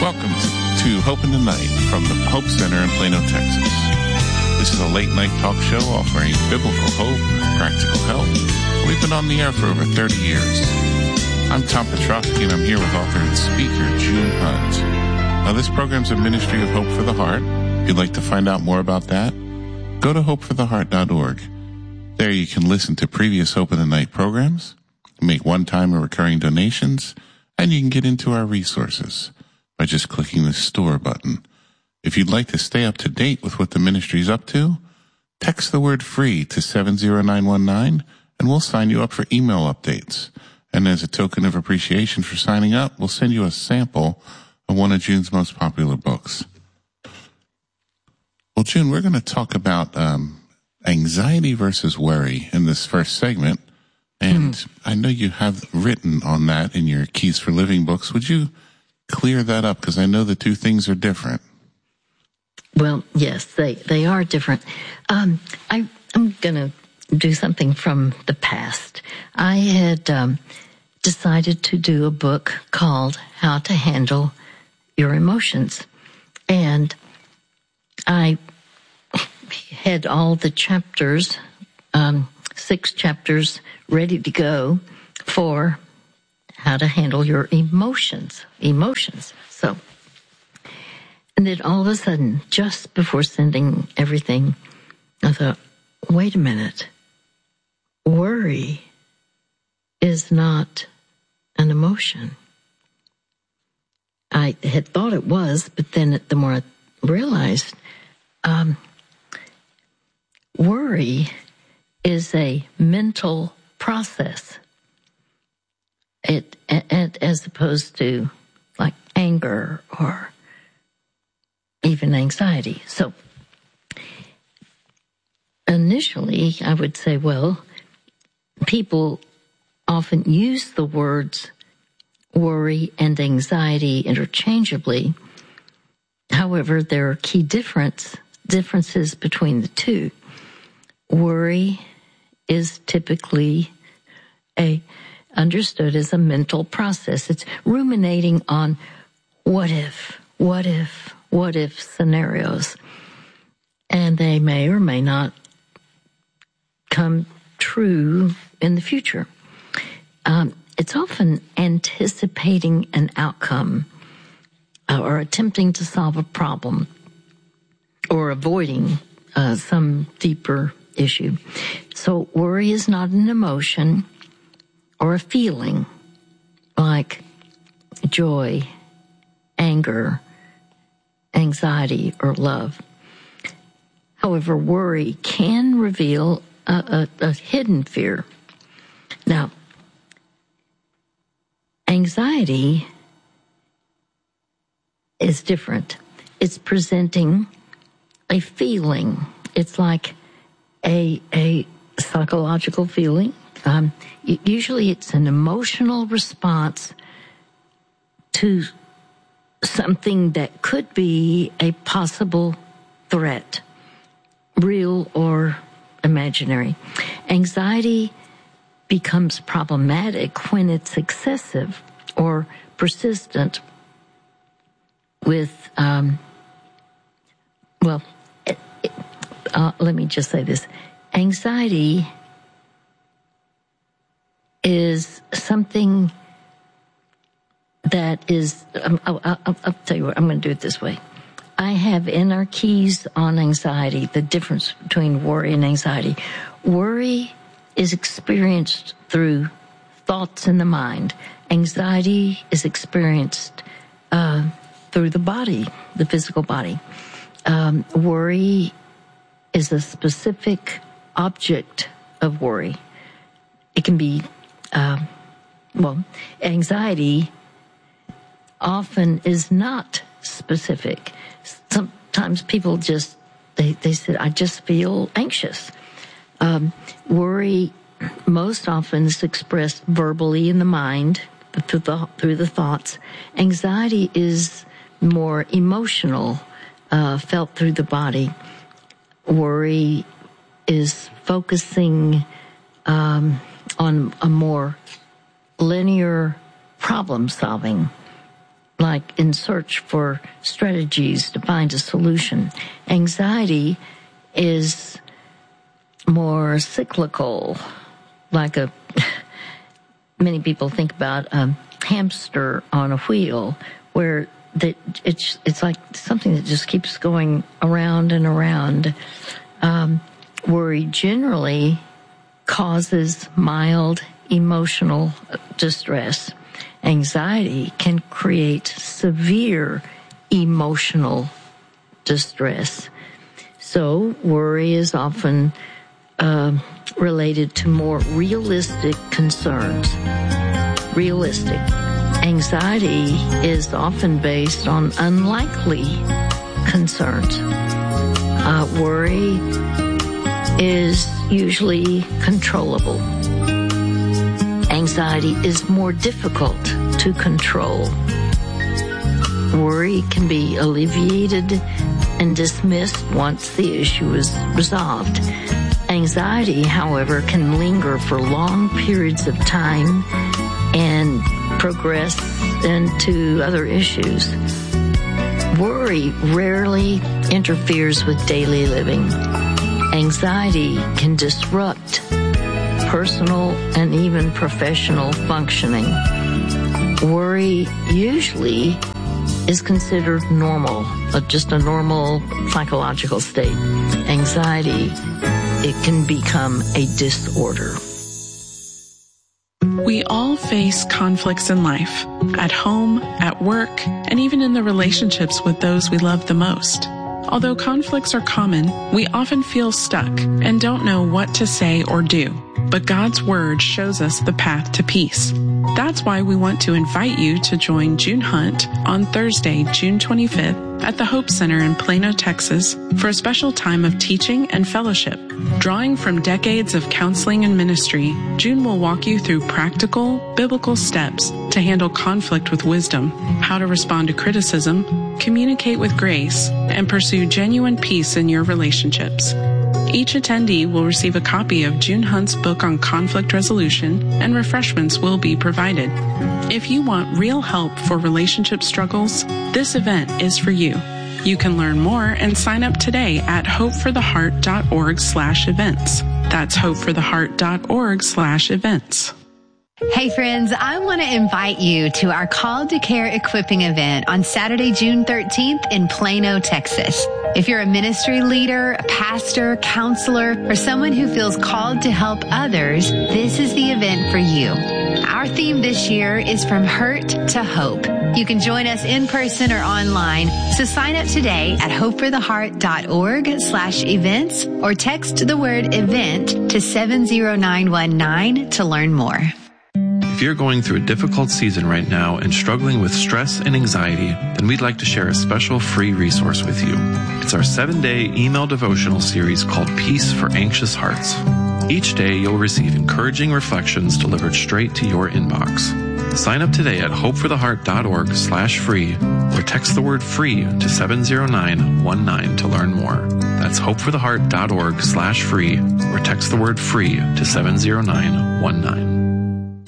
Welcome to Hope in the Night from the Hope Center in Plano, Texas. This is a late-night talk show offering biblical hope and practical help. We've been on the air for over 30 years. I'm Tom Petrovsky, and I'm here with author and speaker June Hunt. Now, this program's a ministry of Hope for the Heart. If you'd like to find out more about that, go to hopefortheheart.org. There you can listen to previous Hope in the Night programs, make one-time or recurring donations, and you can get into our resources by just clicking the store button. If you'd like to stay up to date with what the ministry's up to, text the word FREE to 70919 and we'll sign you up for email updates. And as a token of appreciation for signing up, we'll send you a sample of one of June's most popular books. Well, June, we're going to talk about anxiety versus worry in this first segment. And I know you have written on that in your Keys for Living books. Would you clear that up? Because I know the two things are different. Well, yes, they are different. I'm going to do something from the past. I had decided to do a book called How to Handle Your Emotions. And I had all the chapters, 6 chapters, ready to go for how to handle your emotions. So, and then all of a sudden, just before sending everything, I thought, wait a minute. Worry is not an emotion. I had thought it was, but then the more I realized, worry is a mental process. It as opposed to like anger or even anxiety. So initially, I would say, well, people often use the words worry and anxiety interchangeably. However, there are key differences between the two. Worry is typically understood as a mental process. It's ruminating on what if scenarios. And they may or may not come true in the future. It's often anticipating an outcome or attempting to solve a problem or avoiding some deeper issue. So worry is not an emotion or a feeling like joy, anger, anxiety, or love. However, worry can reveal a hidden fear. Now, anxiety is different. It's presenting a feeling. It's like a psychological feeling. Usually it's an emotional response to something that could be a possible threat, real or imaginary. Anxiety becomes problematic when it's excessive or persistent with, let me just say this. Anxiety is something that is, I'll tell you what, I'm going to do it this way. I have in our keys on anxiety, the difference between worry and anxiety. Worry is experienced through thoughts in the mind. Anxiety is experienced through the body, the physical body. Worry is a specific object of worry. It can be, anxiety often is not specific. Sometimes people just, they said, I just feel anxious. Worry most often is expressed verbally in the mind, through the thoughts. Anxiety is more emotional, felt through the body. Worry is focusing on a more linear problem solving. like in search for strategies to find a solution. Anxiety is more cyclical, like many people think about a hamster on a wheel, where it's like something that just keeps going around and around. Worry generally causes mild emotional distress. Anxiety can create severe emotional distress. So worry is often related to more realistic concerns. Realistic. Anxiety is often based on unlikely concerns. Worry is usually controllable. Anxiety is more difficult to control. Worry can be alleviated and dismissed once the issue is resolved. Anxiety, however, can linger for long periods of time and progress into other issues. Worry rarely interferes with daily living. Anxiety can disrupt personal and even professional functioning. Worry usually is considered normal, just a normal psychological state. Anxiety, it can become a disorder. We all face conflicts in life, at home, at work, and even in the relationships with those we love the most. Although conflicts are common, we often feel stuck and don't know what to say or do. But God's Word shows us the path to peace. That's why we want to invite you to join June Hunt on Thursday, June 25th at the Hope Center in Plano, Texas for a special time of teaching and fellowship. Drawing from decades of counseling and ministry, June will walk you through practical, biblical steps to handle conflict with wisdom, how to respond to criticism, communicate with grace, and pursue genuine peace in your relationships. Each attendee will receive a copy of June Hunt's book on conflict resolution, and refreshments will be provided. If you want real help for relationship struggles, this event is for you. You can learn more and sign up today at hopefortheheart.org/events. That's hopefortheheart.org/events. Hey friends, I want to invite you to our Called to Care equipping event on Saturday, June 13th in Plano, Texas. If you're a ministry leader, a pastor, counselor, or someone who feels called to help others, this is the event for you. Our theme this year is From Hurt to Hope. You can join us in person or online, so sign up today at hopefortheheart.org/events or text the word event to 70919 to learn more. If you're going through a difficult season right now and struggling with stress and anxiety, then we'd like to share a special free resource with you. It's our 7-day email devotional series called Peace for Anxious Hearts. Each day you'll receive encouraging reflections delivered straight to your inbox. Sign up today at hopefortheheart.org/free or text the word free to 70919 to learn more. That's hopefortheheart.org/free or text the word free to 70919.